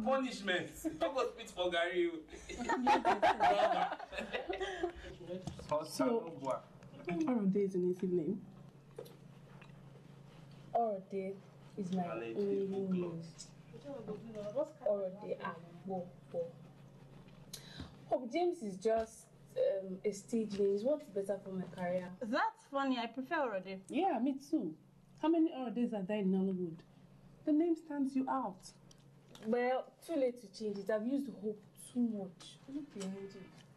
punishment. Don't go spit for Gary. So, Orode is an easy name. Orode is my only name. Orode Agbo. Hope James is just a stage name. It's what's better for my career. That's funny. I prefer Orode. Yeah, me too. How many Orodes are there in Nollywood? The name stands you out. Well, too late to change it. I've used Hope too much. Look behind you.